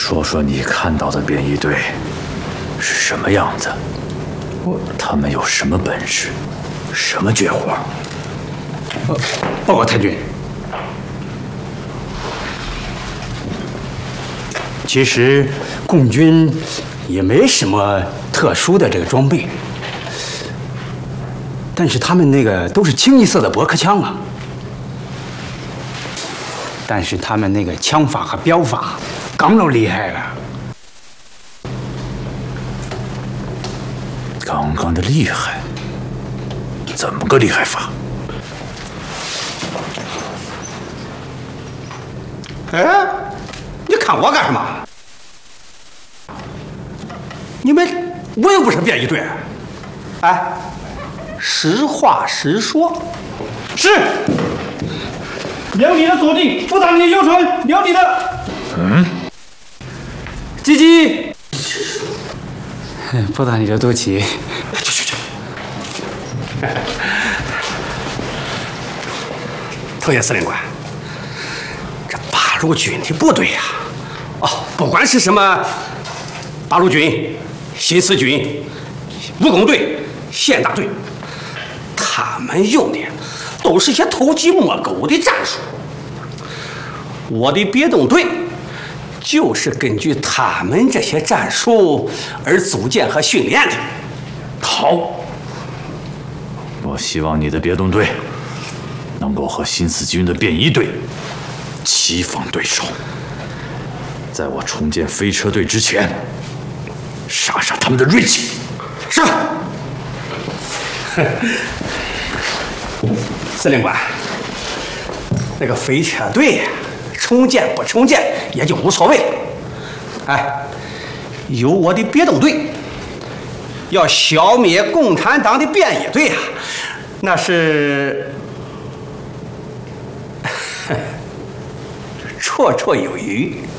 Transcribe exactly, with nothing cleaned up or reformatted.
说说你看到的便衣队是什么样子？我他们有什么本事？什么绝活？ 呃，报告太君，其实共军也没什么特殊的这个装备，但是他们那个都是清一色的驳壳枪啊。但是他们那个枪法和镖法刚都厉害了。 刚刚的厉害，怎么个厉害法？ 哎，你看我干什么？你们我又不是便衣队。哎，实话实说。是。 了你的锁定，不打你的游船，了你的。 嗯。 鸡鸡。不打你的肚脐。 去去去。 头爷司令官，这八路军的部队呀、啊，哦，不管是什么八路军、新四军、武工队、县大队，他们用的都是些偷鸡摸狗的战术。我的别动队就是根据他们这些战术而组建和训练的。 好，我希望你的别动队能够和新四军的便衣队棋逢对手，在我重建飞车队之前，杀杀他们的锐气。 是。司令官，那个飞车队重建不重建也就无所谓了。哎，有我的别动队，要消灭共产党的便衣队啊，那是绰绰有余。